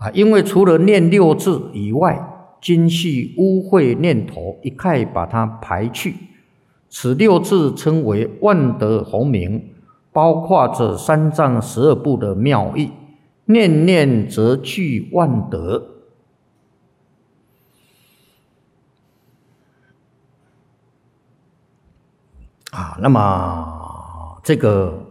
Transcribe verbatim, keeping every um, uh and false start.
啊，因为除了念六字以外，今系污秽念头一概把它排去。此六字称为万德洪名，包括着三藏十二部的妙义，念念则具万德。啊，那么这个